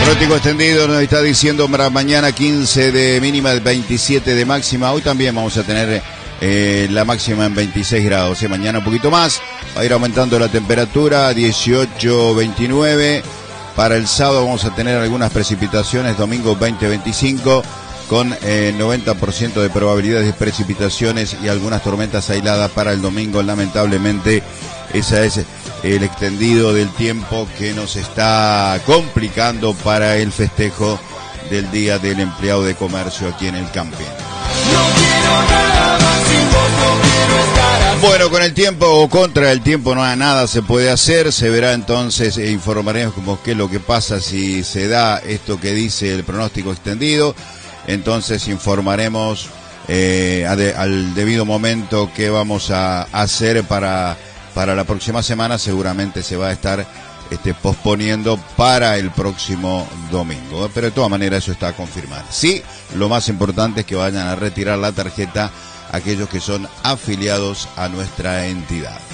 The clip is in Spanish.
Pronóstico extendido nos está diciendo para mañana 15 de mínima, 27 de máxima. Hoy también vamos a tener la máxima en 26 grados. Mañana un poquito más, va a ir aumentando la temperatura, 18, 29. Para el sábado vamos a tener algunas precipitaciones, domingo 20, 25, con 90% de probabilidades de precipitaciones y algunas tormentas aisladas para el domingo. Lamentablemente, ese es el extendido del tiempo que nos está complicando para el festejo del Día del Empleado de Comercio aquí en el Camping. Bueno, con el tiempo o contra el tiempo nada se puede hacer. Se verá entonces e informaremos como qué es lo que pasa si se da esto que dice el pronóstico extendido. Entonces informaremos al debido momento qué vamos a hacer para la próxima semana. Seguramente se va a estar posponiendo para el próximo domingo, pero de todas maneras eso está confirmado. Sí, lo más importante es que vayan a retirar la tarjeta aquellos que son afiliados a nuestra entidad.